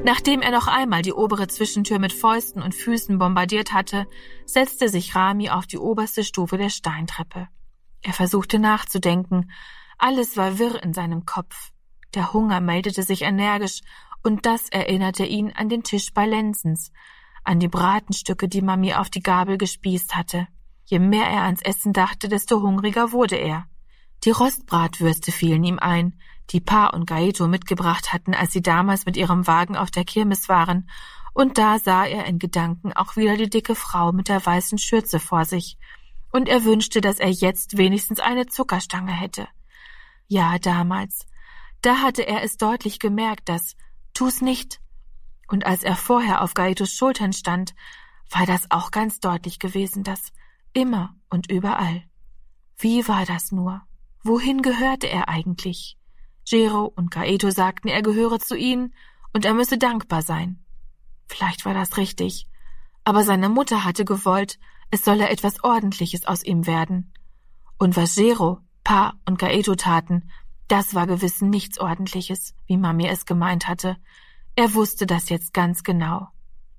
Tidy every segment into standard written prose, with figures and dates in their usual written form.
Nachdem er noch einmal die obere Zwischentür mit Fäusten und Füßen bombardiert hatte, setzte sich Rami auf die oberste Stufe der Steintreppe. Er versuchte nachzudenken. Alles war wirr in seinem Kopf. Der Hunger meldete sich energisch, und das erinnerte ihn an den Tisch bei Lenzens, an die Bratenstücke, die Mami auf die Gabel gespießt hatte. Je mehr er ans Essen dachte, desto hungriger wurde er. Die Rostbratwürste fielen ihm ein, die Pa und Gaeto mitgebracht hatten, als sie damals mit ihrem Wagen auf der Kirmes waren, und da sah er in Gedanken auch wieder die dicke Frau mit der weißen Schürze vor sich, und er wünschte, dass er jetzt wenigstens eine Zuckerstange hätte. Ja, damals, da hatte er es deutlich gemerkt, dass »tu's nicht«, und als er vorher auf Gaetos Schultern stand, war das auch ganz deutlich gewesen, dass immer und überall. Wie war das nur? Wohin gehörte er eigentlich? Gero und Gaeto sagten, er gehöre zu ihnen und er müsse dankbar sein. Vielleicht war das richtig, aber seine Mutter hatte gewollt, es solle etwas Ordentliches aus ihm werden. Und was Gero, Pa und Gaeto taten, das war gewiss nichts Ordentliches, wie Mami es gemeint hatte. Er wusste das jetzt ganz genau.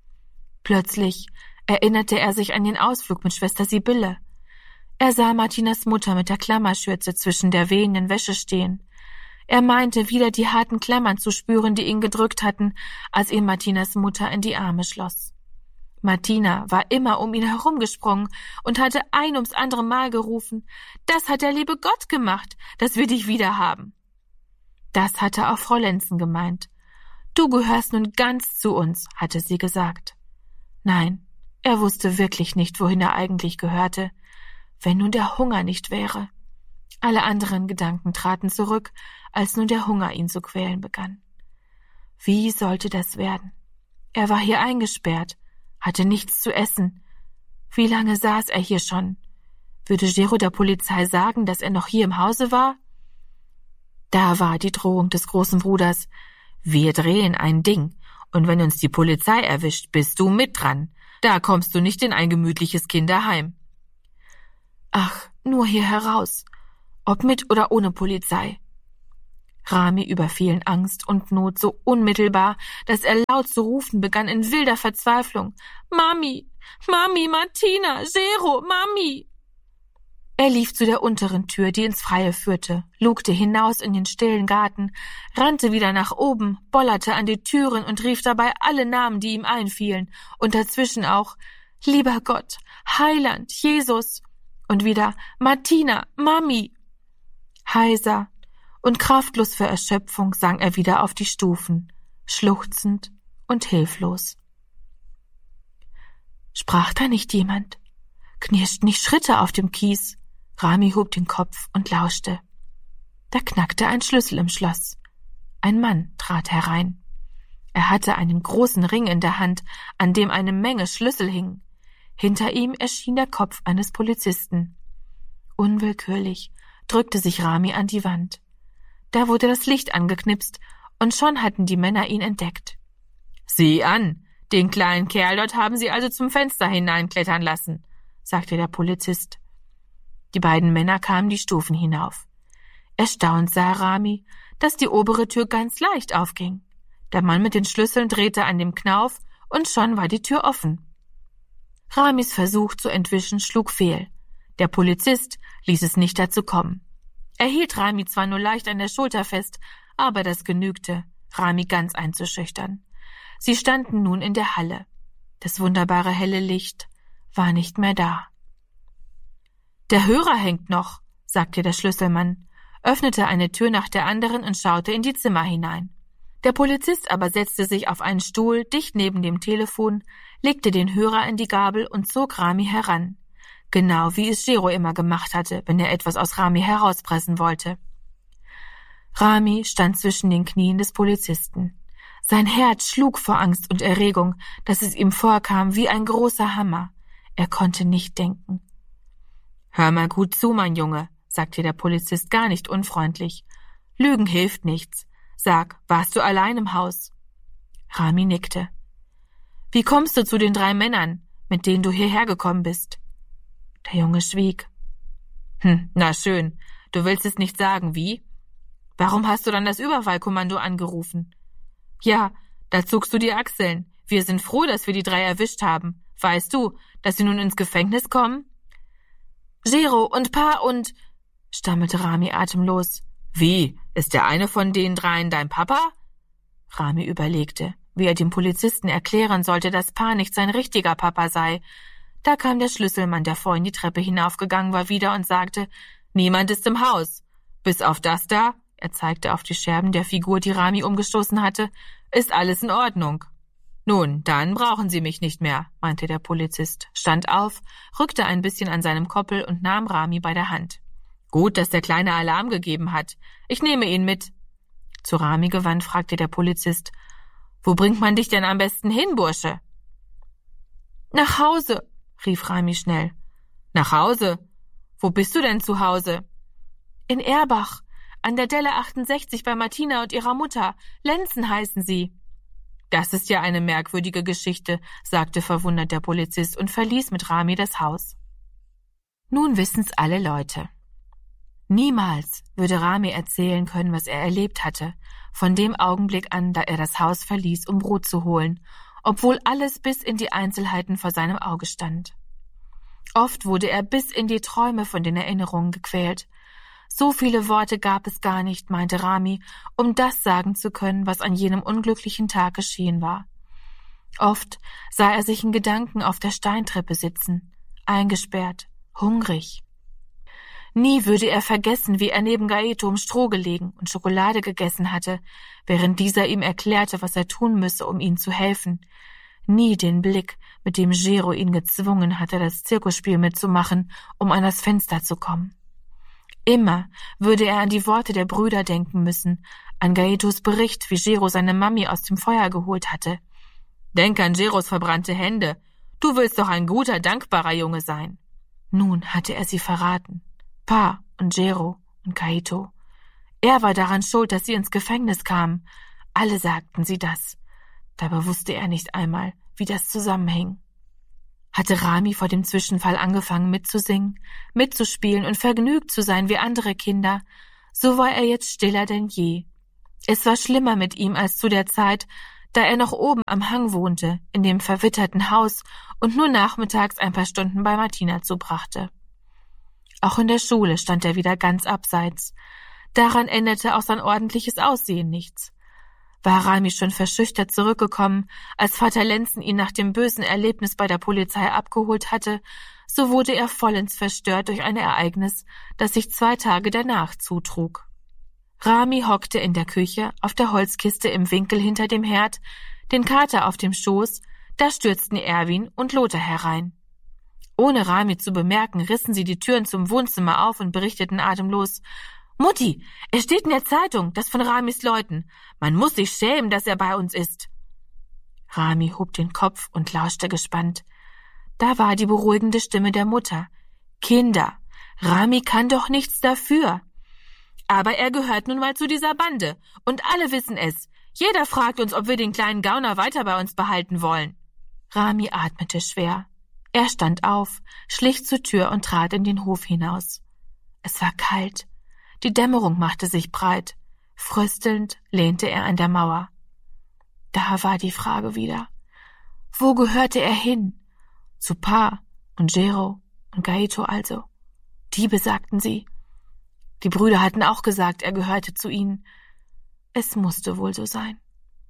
Plötzlich erinnerte er sich an den Ausflug mit Schwester Sibylle. Er sah Martinas Mutter mit der Klammerschürze zwischen der wehenden Wäsche stehen. Er meinte, wieder die harten Klammern zu spüren, die ihn gedrückt hatten, als ihn Martinas Mutter in die Arme schloss. Martina war immer um ihn herumgesprungen und hatte ein ums andere Mal gerufen, »Das hat der liebe Gott gemacht, dass wir dich wieder haben.« Das hatte auch Frau Lenzen gemeint. »Du gehörst nun ganz zu uns«, hatte sie gesagt. Nein, er wusste wirklich nicht, wohin er eigentlich gehörte, wenn nun der Hunger nicht wäre. Alle anderen Gedanken traten zurück, als nun der Hunger ihn zu quälen begann. Wie sollte das werden? Er war hier eingesperrt, hatte nichts zu essen. Wie lange saß er hier schon? Würde Gero der Polizei sagen, dass er noch hier im Hause war? Da war die Drohung des großen Bruders. Wir drehen ein Ding, und wenn uns die Polizei erwischt, bist du mit dran. Da kommst du nicht in ein gemütliches Kinderheim. Ach, nur hier heraus, ob mit oder ohne Polizei. Rami überfielen Angst und Not so unmittelbar, dass er laut zu rufen begann in wilder Verzweiflung. Mami, Mami, Martina, Gero, Mami! Er lief zu der unteren Tür, die ins Freie führte, lugte hinaus in den stillen Garten, rannte wieder nach oben, bollerte an die Türen und rief dabei alle Namen, die ihm einfielen, und dazwischen auch »Lieber Gott, Heiland, Jesus« und wieder »Martina, Mami«. Heiser und kraftlos vor Erschöpfung sank er wieder auf die Stufen, schluchzend und hilflos. Sprach da nicht jemand? Knirschten nicht Schritte auf dem Kies? Rami hob den Kopf und lauschte. Da knackte ein Schlüssel im Schloss. Ein Mann trat herein. Er hatte einen großen Ring in der Hand, an dem eine Menge Schlüssel hingen. Hinter ihm erschien der Kopf eines Polizisten. Unwillkürlich drückte sich Rami an die Wand. Da wurde das Licht angeknipst, und schon hatten die Männer ihn entdeckt. »Sieh an, den kleinen Kerl dort haben sie also zum Fenster hineinklettern lassen«, sagte der Polizist. Die beiden Männer kamen die Stufen hinauf. Erstaunt sah Rami, dass die obere Tür ganz leicht aufging. Der Mann mit den Schlüsseln drehte an dem Knauf, und schon war die Tür offen. Ramis Versuch zu entwischen schlug fehl. Der Polizist ließ es nicht dazu kommen. Er hielt Rami zwar nur leicht an der Schulter fest, aber das genügte, Rami ganz einzuschüchtern. Sie standen nun in der Halle. Das wunderbare helle Licht war nicht mehr da. »Der Hörer hängt noch«, sagte der Schlüsselmann, öffnete eine Tür nach der anderen und schaute in die Zimmer hinein. Der Polizist aber setzte sich auf einen Stuhl dicht neben dem Telefon, legte den Hörer in die Gabel und zog Rami heran. Genau wie es Gero immer gemacht hatte, wenn er etwas aus Rami herauspressen wollte. Rami stand zwischen den Knien des Polizisten. Sein Herz schlug vor Angst und Erregung, dass es ihm vorkam wie ein großer Hammer. Er konnte nicht denken. »Hör mal gut zu, mein Junge«, sagte der Polizist gar nicht unfreundlich. »Lügen hilft nichts. Sag, warst du allein im Haus?« Rami nickte. »Wie kommst du zu den 3 Männern, mit denen du hierher gekommen bist?« Der Junge schwieg. Na schön, du willst es nicht sagen, wie? Warum hast du dann das Überfallkommando angerufen?« »Ja, Da zuckst du die Achseln. Wir sind froh, dass wir die 3 erwischt haben. Weißt du, dass sie nun ins Gefängnis kommen? Gero und Pa und... stammelte Rami atemlos. Wie? Ist der eine von den 3 dein Papa? Rami überlegte, wie er dem Polizisten erklären sollte, dass Pa nicht sein richtiger Papa sei. Da kam der Schlüsselmann, der vorhin die Treppe hinaufgegangen war, wieder und sagte, niemand ist im Haus. Bis auf das da, er zeigte auf die Scherben der Figur, die Rami umgestoßen hatte, ist alles in Ordnung. Nun, dann brauchen Sie mich nicht mehr, meinte der Polizist, stand auf, rückte ein bisschen an seinem Koppel und nahm Rami bei der Hand. Gut, dass der Kleine Alarm gegeben hat. Ich nehme ihn mit. Zu Rami gewandt fragte der Polizist, wo bringt man dich denn am besten hin, Bursche? Nach Hause, rief Rami schnell. Nach Hause? Wo bist du denn zu Hause? In Erbach, an der Delle 68 bei Martina und ihrer Mutter. Lenzen heißen sie. Das ist ja eine merkwürdige Geschichte, sagte verwundert der Polizist und verließ mit Rami das Haus. Nun wissen's alle Leute. Niemals würde Rami erzählen können, was er erlebt hatte, von dem Augenblick an, da er das Haus verließ, um Brot zu holen, obwohl alles bis in die Einzelheiten vor seinem Auge stand. Oft wurde er bis in die Träume von den Erinnerungen gequält. So viele Worte gab es gar nicht, meinte Rami, um das sagen zu können, was an jenem unglücklichen Tag geschehen war. Oft sah er sich in Gedanken auf der Steintreppe sitzen, eingesperrt, hungrig. Nie würde er vergessen, wie er neben Gaeto im Stroh gelegen und Schokolade gegessen hatte, während dieser ihm erklärte, was er tun müsse, um ihnen zu helfen. Nie den Blick, mit dem Gero ihn gezwungen hatte, das Zirkusspiel mitzumachen, um an das Fenster zu kommen. Immer würde er an die Worte der Brüder denken müssen, an Gaetos Bericht, wie Gero seine Mami aus dem Feuer geholt hatte. Denk an Geros verbrannte Hände. Du willst doch ein guter, dankbarer Junge sein. Nun hatte er sie verraten. Pa und Gero und Gaeto. Er war daran schuld, dass sie ins Gefängnis kamen. Alle sagten sie das. Dabei wusste er nicht einmal, wie das zusammenhing. Hatte Rami vor dem Zwischenfall angefangen mitzusingen, mitzuspielen und vergnügt zu sein wie andere Kinder, so war er jetzt stiller denn je. Es war schlimmer mit ihm als zu der Zeit, da er noch oben am Hang wohnte, in dem verwitterten Haus und nur nachmittags ein paar Stunden bei Martina zubrachte. Auch in der Schule stand er wieder ganz abseits. Daran änderte auch sein ordentliches Aussehen nichts. War Rami schon verschüchtert zurückgekommen, als Vater Lenzen ihn nach dem bösen Erlebnis bei der Polizei abgeholt hatte, so wurde er vollends verstört durch ein Ereignis, das sich 2 Tage danach zutrug. Rami hockte in der Küche, auf der Holzkiste im Winkel hinter dem Herd, den Kater auf dem Schoß, da stürzten Erwin und Lothar herein. Ohne Rami zu bemerken, rissen sie die Türen zum Wohnzimmer auf und berichteten atemlos, »Mutti, es steht in der Zeitung, das von Ramis Leuten. Man muss sich schämen, dass er bei uns ist.« Rami hob den Kopf und lauschte gespannt. Da war die beruhigende Stimme der Mutter. »Kinder, Rami kann doch nichts dafür. Aber er gehört nun mal zu dieser Bande, und alle wissen es. Jeder fragt uns, ob wir den kleinen Gauner weiter bei uns behalten wollen.« Rami atmete schwer. Er stand auf, schlich zur Tür und trat in den Hof hinaus. Es war kalt. Die Dämmerung machte sich breit. Fröstelnd lehnte er an der Mauer. Da war die Frage wieder. Wo gehörte er hin? Zu Pa und Gero und Gaeto also. Die besagten sie. Die Brüder hatten auch gesagt, er gehörte zu ihnen. Es musste wohl so sein.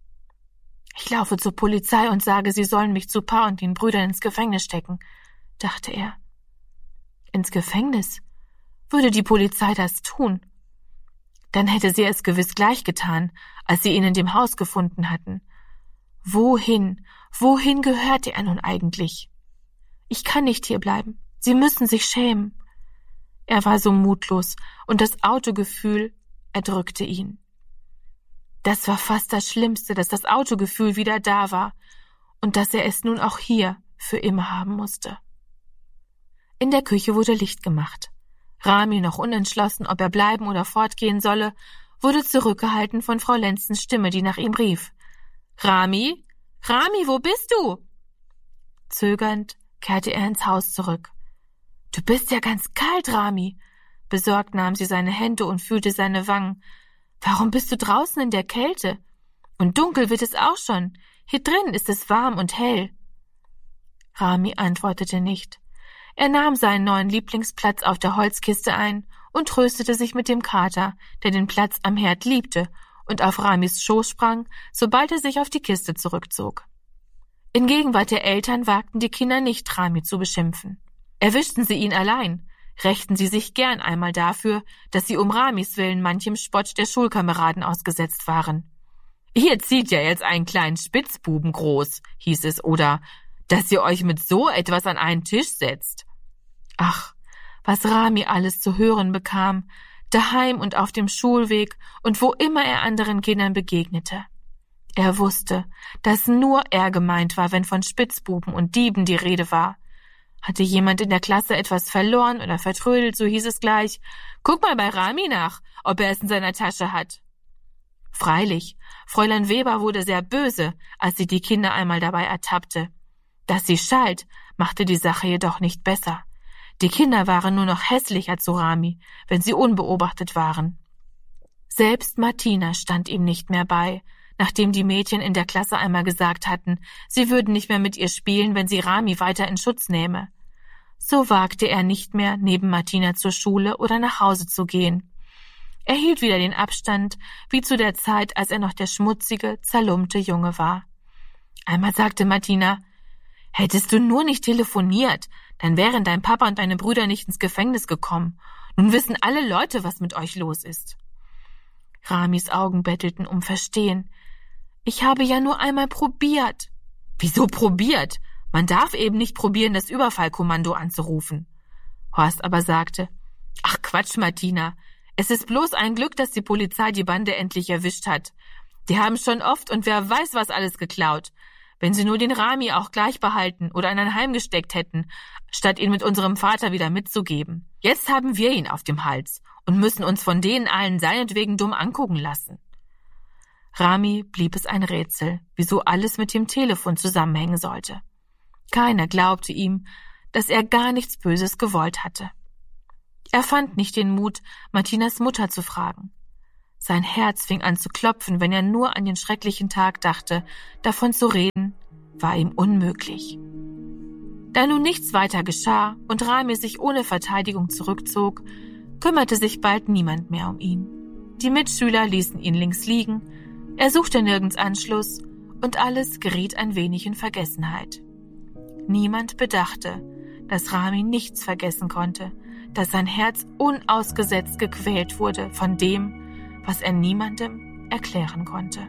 Ich laufe zur Polizei und sage, sie sollen mich zu Pa und den Brüdern ins Gefängnis stecken, dachte er. Ins Gefängnis? Würde die Polizei das tun? Dann hätte sie es gewiss gleich getan, als sie ihn in dem Haus gefunden hatten. Wohin gehörte er nun eigentlich? Ich kann nicht hier bleiben. Sie müssen sich schämen. Er war so mutlos, und das Autogefühl erdrückte ihn. Das war fast das Schlimmste, dass das Autogefühl wieder da war und dass er es nun auch hier für immer haben musste. In der Küche wurde Licht gemacht. Rami, noch unentschlossen, ob er bleiben oder fortgehen solle, wurde zurückgehalten von Frau Lenzens Stimme, die nach ihm rief. »Rami? Rami, wo bist du?« Zögernd kehrte er ins Haus zurück. »Du bist ja ganz kalt, Rami.« Besorgt nahm sie seine Hände und fühlte seine Wangen. »Warum bist du draußen in der Kälte? Und dunkel wird es auch schon. Hier drin ist es warm und hell. Rami antwortete nicht. Er nahm seinen neuen Lieblingsplatz auf der Holzkiste ein und tröstete sich mit dem Kater, der den Platz am Herd liebte und auf Ramis Schoß sprang, sobald er sich auf die Kiste zurückzog. In Gegenwart der Eltern wagten die Kinder nicht, Rami zu beschimpfen. Erwischten sie ihn allein, rächten sie sich gern einmal dafür, dass sie um Ramis Willen manchem Spott der Schulkameraden ausgesetzt waren. »Ihr zieht ja jetzt einen kleinen Spitzbuben groß«, hieß es, oder »dass ihr euch mit so etwas an einen Tisch setzt«. Ach, was Rami alles zu hören bekam, daheim und auf dem Schulweg und wo immer er anderen Kindern begegnete. Er wusste, dass nur er gemeint war, wenn von Spitzbuben und Dieben die Rede war. Hatte jemand in der Klasse etwas verloren oder vertrödelt, so hieß es gleich, »Guck mal bei Rami nach, ob er es in seiner Tasche hat.« Freilich, Fräulein Weber wurde sehr böse, als sie die Kinder einmal dabei ertappte. Dass sie schalt, machte die Sache jedoch nicht besser. Die Kinder waren nur noch hässlicher zu Rami, wenn sie unbeobachtet waren. Selbst Martina stand ihm nicht mehr bei, nachdem die Mädchen in der Klasse einmal gesagt hatten, sie würden nicht mehr mit ihr spielen, wenn sie Rami weiter in Schutz nähme. So wagte er nicht mehr, neben Martina zur Schule oder nach Hause zu gehen. Er hielt wieder den Abstand, wie zu der Zeit, als er noch der schmutzige, zerlumpte Junge war. Einmal sagte Martina, »Hättest du nur nicht telefoniert, dann wären dein Papa und deine Brüder nicht ins Gefängnis gekommen. Nun wissen alle Leute, was mit euch los ist.« Ramis Augen bettelten um Verstehen. »Ich habe ja nur einmal probiert.« »Wieso probiert? Man darf eben nicht probieren, das Überfallkommando anzurufen.« Horst aber sagte, »Ach Quatsch, Martina. Es ist bloß ein Glück, dass die Polizei die Bande endlich erwischt hat. Die haben schon oft und wer weiß was alles geklaut. Wenn sie nur den Rami auch gleich behalten oder in ein Heim gesteckt hätten, statt ihn mit unserem Vater wieder mitzugeben. Jetzt haben wir ihn auf dem Hals und müssen uns von denen allen seinetwegen dumm angucken lassen.« Rami blieb es ein Rätsel, wieso alles mit dem Telefon zusammenhängen sollte. Keiner glaubte ihm, dass er gar nichts Böses gewollt hatte. Er fand nicht den Mut, Martinas Mutter zu fragen. Sein Herz fing an zu klopfen, wenn er nur an den schrecklichen Tag dachte. Davon zu reden, war ihm unmöglich. Da nun nichts weiter geschah und Rami sich ohne Verteidigung zurückzog, kümmerte sich bald niemand mehr um ihn. Die Mitschüler ließen ihn links liegen, er suchte nirgends Anschluss und alles geriet ein wenig in Vergessenheit. Niemand bedachte, dass Rami nichts vergessen konnte, dass sein Herz unausgesetzt gequält wurde von dem, was er niemandem erklären konnte.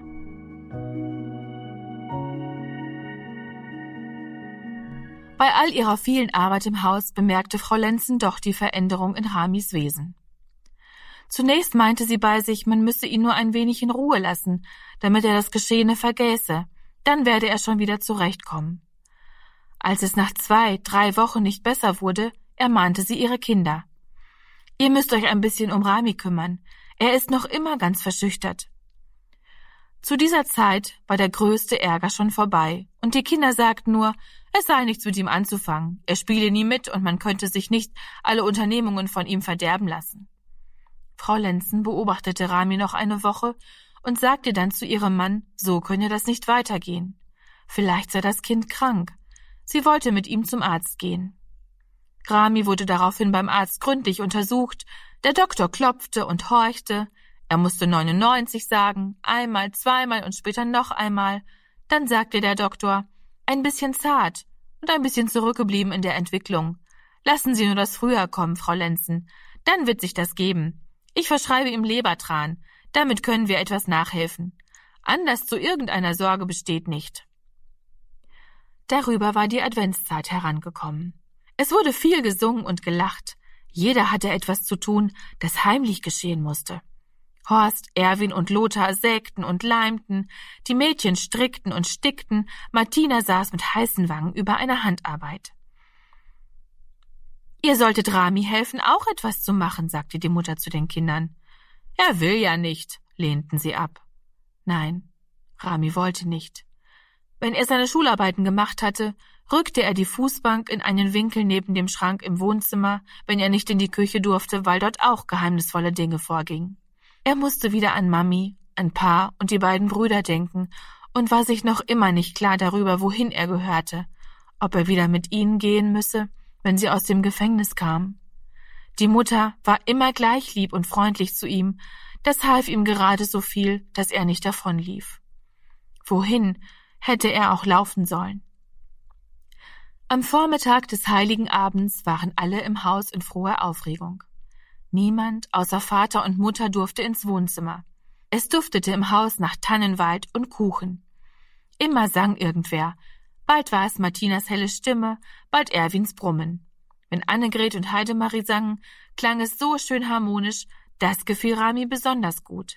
Bei all ihrer vielen Arbeit im Haus bemerkte Frau Lenzen doch die Veränderung in Ramis Wesen. Zunächst meinte sie bei sich, man müsse ihn nur ein wenig in Ruhe lassen, damit er das Geschehene vergäße, dann werde er schon wieder zurechtkommen. Als es nach 2-3 Wochen nicht besser wurde, ermahnte sie ihre Kinder. »Ihr müsst euch ein bisschen um Rami kümmern. Er ist noch immer ganz verschüchtert.« Zu dieser Zeit war der größte Ärger schon vorbei und die Kinder sagten nur, es sei nichts mit ihm anzufangen, er spiele nie mit und man könnte sich nicht alle Unternehmungen von ihm verderben lassen. Frau Lenzen beobachtete Rami noch eine Woche und sagte dann zu ihrem Mann, so könne das nicht weitergehen. Vielleicht sei das Kind krank. Sie wollte mit ihm zum Arzt gehen. Rami wurde daraufhin beim Arzt gründlich untersucht. Der Doktor klopfte und horchte. Er musste 99 sagen, einmal, zweimal und später noch einmal. Dann sagte der Doktor, ein bisschen zart und ein bisschen zurückgeblieben in der Entwicklung. Lassen Sie nur das Frühjahr kommen, Frau Lenzen. Dann wird sich das geben. Ich verschreibe ihm Lebertran. Damit können wir etwas nachhelfen. Anlass zu irgendeiner Sorge besteht nicht. Darüber war die Adventszeit herangekommen. Es wurde viel gesungen und gelacht. Jeder hatte etwas zu tun, das heimlich geschehen musste. Horst, Erwin und Lothar sägten und leimten, die Mädchen strickten und stickten, Martina saß mit heißen Wangen über einer Handarbeit. »Ihr solltet Rami helfen, auch etwas zu machen«, sagte die Mutter zu den Kindern. »Er will ja nicht«, lehnten sie ab. Nein, Rami wollte nicht. Wenn er seine Schularbeiten gemacht hatte, rückte er die Fußbank in einen Winkel neben dem Schrank im Wohnzimmer, wenn er nicht in die Küche durfte, weil dort auch geheimnisvolle Dinge vorgingen. Er musste wieder an Mami, an Pa und die beiden Brüder denken und war sich noch immer nicht klar darüber, wohin er gehörte, ob er wieder mit ihnen gehen müsse, wenn sie aus dem Gefängnis kamen. Die Mutter war immer gleich lieb und freundlich zu ihm, das half ihm gerade so viel, dass er nicht davonlief. Wohin hätte er auch laufen sollen? Am Vormittag des Heiligen Abends waren alle im Haus in froher Aufregung. Niemand außer Vater und Mutter durfte ins Wohnzimmer. Es duftete im Haus nach Tannenwald und Kuchen. Immer sang irgendwer. Bald war es Martinas helle Stimme, bald Erwins Brummen. Wenn Annegret und Heidemarie sangen, klang es so schön harmonisch, das gefiel Rami besonders gut.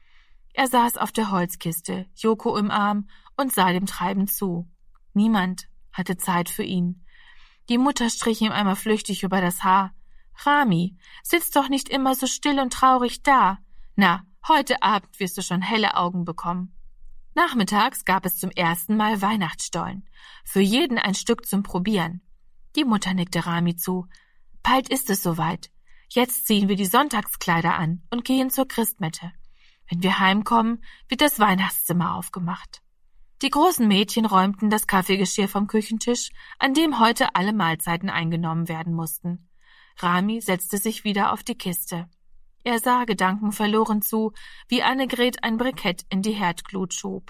Er saß auf der Holzkiste, Joko im Arm und sah dem Treiben zu. Niemand hatte Zeit für ihn. Die Mutter strich ihm einmal flüchtig über das Haar. »Rami, sitz doch nicht immer so still und traurig da. Na, heute Abend wirst du schon helle Augen bekommen.« Nachmittags gab es zum ersten Mal Weihnachtsstollen. Für jeden ein Stück zum Probieren. Die Mutter nickte Rami zu. »Bald ist es soweit. Jetzt ziehen wir die Sonntagskleider an und gehen zur Christmette. Wenn wir heimkommen, wird das Weihnachtszimmer aufgemacht.« Die großen Mädchen räumten das Kaffeegeschirr vom Küchentisch, an dem heute alle Mahlzeiten eingenommen werden mussten. Rami setzte sich wieder auf die Kiste. Er sah gedankenverloren zu, wie Annegret ein Brikett in die Herdglut schob.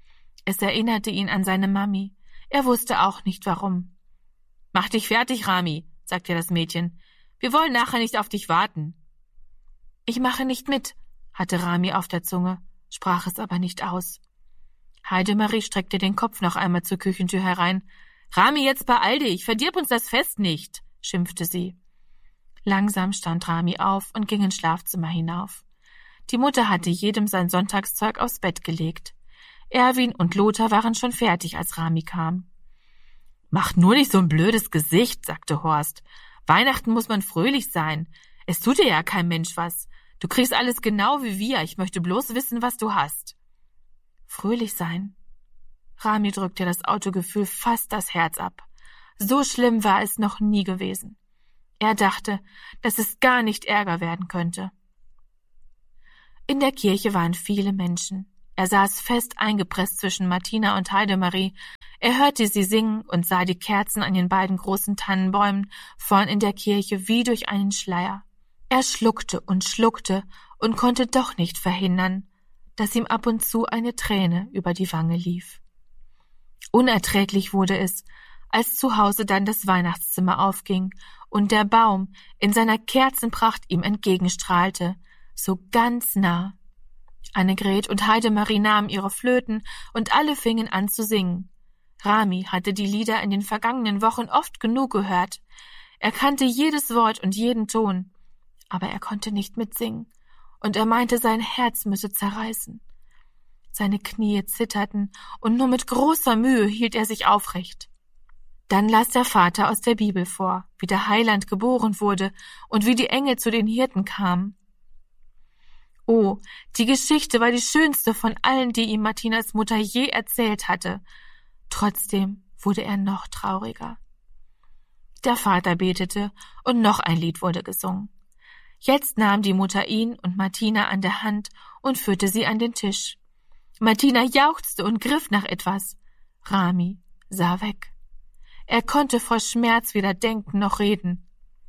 Es erinnerte ihn an seine Mami. Er wusste auch nicht warum. »Mach dich fertig, Rami«, sagte das Mädchen. »Wir wollen nachher nicht auf dich warten.« »Ich mache nicht mit«, hatte Rami auf der Zunge, sprach es aber nicht aus. Heidemarie streckte den Kopf noch einmal zur Küchentür herein. »Rami, jetzt beeil dich, verdirb uns das Fest nicht«, schimpfte sie. Langsam stand Rami auf und ging ins Schlafzimmer hinauf. Die Mutter hatte jedem sein Sonntagszeug aufs Bett gelegt. Erwin und Lothar waren schon fertig, als Rami kam. »Mach nur nicht so ein blödes Gesicht«, sagte Horst. »Weihnachten muss man fröhlich sein. Es tut dir ja kein Mensch was. Du kriegst alles genau wie wir. Ich möchte bloß wissen, was du hast.« Fröhlich sein? Rami drückte das Autogefühl fast das Herz ab. So schlimm war es noch nie gewesen. Er dachte, dass es gar nicht ärger werden könnte. In der Kirche waren viele Menschen. Er saß fest eingepresst zwischen Martina und Heidemarie. Er hörte sie singen und sah die Kerzen an den beiden großen Tannenbäumen vorn in der Kirche wie durch einen Schleier. Er schluckte und konnte doch nicht verhindern, dass ihm ab und zu eine Träne über die Wange lief. Unerträglich wurde es, als zu Hause dann das Weihnachtszimmer aufging und der Baum in seiner Kerzenpracht ihm entgegenstrahlte, so ganz nah. Annegret und Heidemarie nahmen ihre Flöten und alle fingen an zu singen. Rami hatte die Lieder in den vergangenen Wochen oft genug gehört. Er kannte jedes Wort und jeden Ton, aber er konnte nicht mitsingen, und er meinte, sein Herz müsse zerreißen. Seine Knie zitterten, und nur mit großer Mühe hielt er sich aufrecht. Dann las der Vater aus der Bibel vor, wie der Heiland geboren wurde und wie die Engel zu den Hirten kamen. Oh, die Geschichte war die schönste von allen, die ihm Martinas Mutter je erzählt hatte. Trotzdem wurde er noch trauriger. Der Vater betete und noch ein Lied wurde gesungen. Jetzt nahm die Mutter ihn und Martina an der Hand und führte sie an den Tisch. Martina jauchzte und griff nach etwas. Rami sah weg. Er konnte vor Schmerz weder denken noch reden.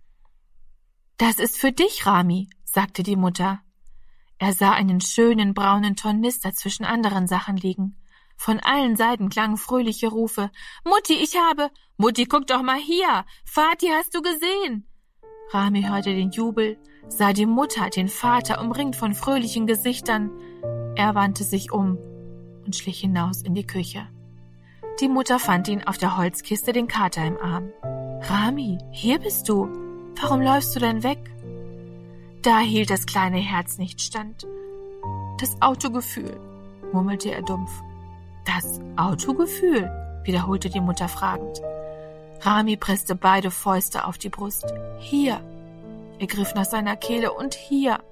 »Das ist für dich, Rami«, sagte die Mutter. Er sah einen schönen braunen Tornister zwischen anderen Sachen liegen. Von allen Seiten klangen fröhliche Rufe. »Mutti, ich habe! Mutti, guck doch mal hier! Vati, hast du gesehen?« Rami hörte den Jubel, sah die Mutter, den Vater umringt von fröhlichen Gesichtern. Er wandte sich um und schlich hinaus in die Küche. Die Mutter fand ihn auf der Holzkiste, den Kater im Arm. »Rami, hier bist du. Warum läufst du denn weg?« Da hielt das kleine Herz nicht stand. »Das Autogefühl«, murmelte er dumpf. »Das Autogefühl«, wiederholte die Mutter fragend. Rami presste beide Fäuste auf die Brust. »Hier«, er griff nach seiner Kehle, »und hier.«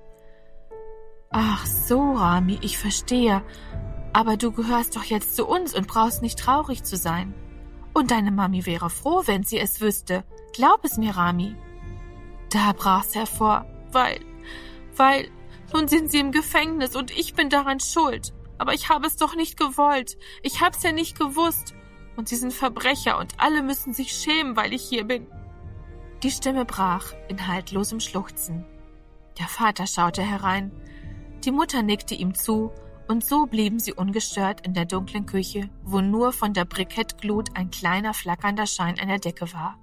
»Ach so, Rami, ich verstehe. Aber du gehörst doch jetzt zu uns und brauchst nicht traurig zu sein. Und deine Mami wäre froh, wenn sie es wüsste. Glaub es mir, Rami.« Da brach's hervor, weil Nun sind sie im Gefängnis und ich bin daran schuld. Aber ich habe es doch nicht gewollt. Ich hab's ja nicht gewusst. Und sie sind Verbrecher und alle müssen sich schämen, weil ich hier bin. Die Stimme brach in haltlosem Schluchzen. Der Vater schaute herein. Die Mutter nickte ihm zu, und so blieben sie ungestört in der dunklen Küche, wo nur von der Brikettglut ein kleiner flackernder Schein an der Decke war.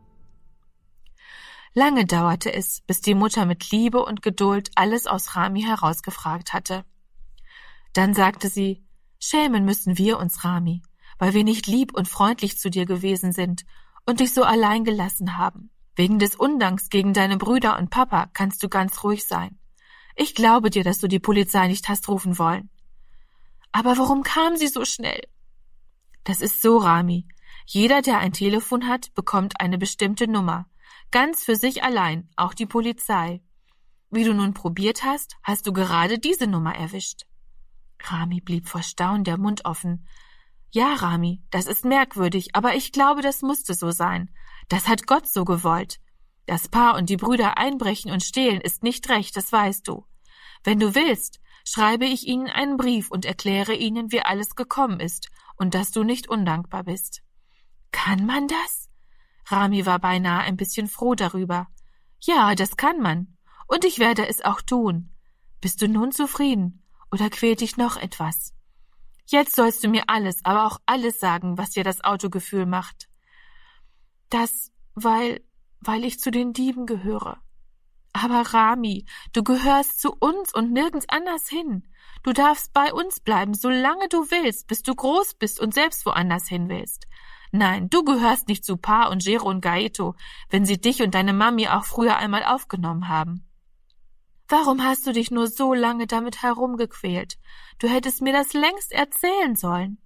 Lange dauerte es, bis die Mutter mit Liebe und Geduld alles aus Rami herausgefragt hatte. Dann sagte sie: »Schämen müssen wir uns, Rami, weil wir nicht lieb und freundlich zu dir gewesen sind und dich so allein gelassen haben. Wegen des Undanks gegen deine Brüder und Papa kannst du ganz ruhig sein. Ich glaube dir, dass du die Polizei nicht hast rufen wollen.« »Aber warum kam sie so schnell?« »Das ist so, Rami. Jeder, der ein Telefon hat, bekommt eine bestimmte Nummer. Ganz für sich allein, auch die Polizei. Wie du nun probiert hast, hast du gerade diese Nummer erwischt.« Rami blieb vor Staunen der Mund offen. »Ja, Rami, das ist merkwürdig, aber ich glaube, das musste so sein. Das hat Gott so gewollt. Das Paar und die Brüder einbrechen und stehlen ist nicht recht, das weißt du. Wenn du willst, schreibe ich ihnen einen Brief und erkläre ihnen, wie alles gekommen ist und dass du nicht undankbar bist.« »Kann man das?« Rami war beinahe ein bisschen froh darüber. »Ja, das kann man. Und ich werde es auch tun. Bist du nun zufrieden? Oder quält dich noch etwas? Jetzt sollst du mir alles, aber auch alles sagen, was dir das Autogefühl macht.« »Das, weil ich zu den Dieben gehöre.« »Aber Rami, du gehörst zu uns und nirgends anders hin. Du darfst bei uns bleiben, solange du willst, bis du groß bist und selbst woanders hin willst. Nein, du gehörst nicht zu Pa und Gero und Gaeto, wenn sie dich und deine Mami auch früher einmal aufgenommen haben. Warum hast du dich nur so lange damit herumgequält? Du hättest mir das längst erzählen sollen.«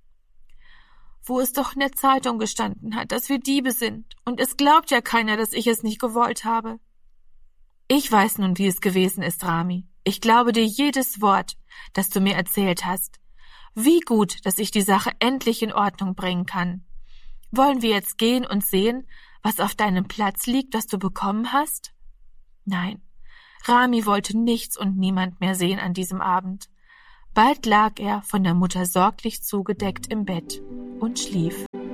»Wo es doch in der Zeitung gestanden hat, dass wir Diebe sind, und es glaubt ja keiner, dass ich es nicht gewollt habe.« »Ich weiß nun, wie es gewesen ist, Rami. Ich glaube dir jedes Wort, das du mir erzählt hast. Wie gut, dass ich die Sache endlich in Ordnung bringen kann. Wollen wir jetzt gehen und sehen, was auf deinem Platz liegt, das du bekommen hast?« Nein, Rami wollte nichts und niemand mehr sehen an diesem Abend. Bald lag er, von der Mutter sorglich zugedeckt, im Bett und schlief.